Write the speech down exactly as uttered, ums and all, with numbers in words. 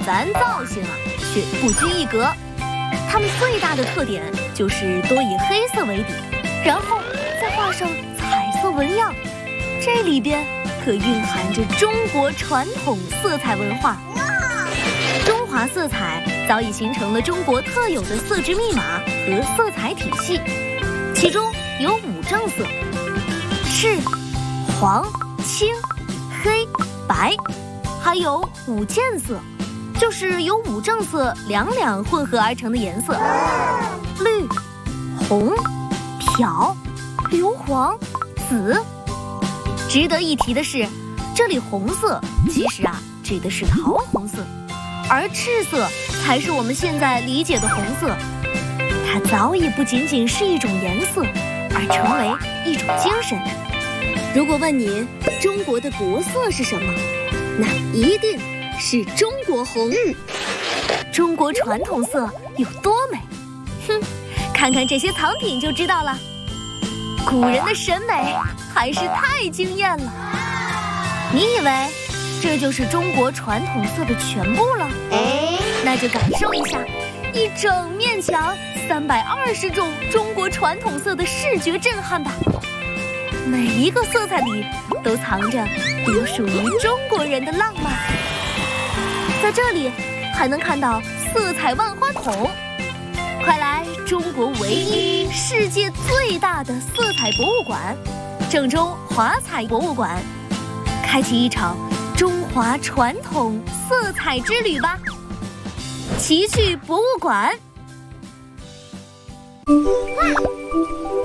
凡造型啊，却不拘一格。它们最大的特点就是都以黑色为底，然后再画上彩色纹样，这里边可蕴含着中国传统色彩文化。中华色彩早已形成了中国特有的色值密码和色彩体系，其中有五正色：赤、黄、青、黑、白，还有五渐色，就是由五正色两两混合而成的颜色：绿、红、漂、硫磺、紫。值得一提的是，这里红色其实啊指的是桃红色，而赤色才是我们现在理解的红色。它早已不仅仅是一种颜色，而成为一种精神。 如果问你中国的国色是什么，那一定是中国红。 嗯，中国传统色有多美？哼，看看这些藏品就知道了。古人的审美还是太惊艳了。你以为这就是中国传统色的全部了？那就感受一下一整面墙三百二十种中国传统色的视觉震撼吧。每一个色彩里都藏着独属于中国人的浪漫。在这里还能看到色彩万花筒，快来中国唯一、世界最大的色彩博物馆——郑州华彩博物馆，开启一场中华传统色彩之旅吧！奇趣博物馆。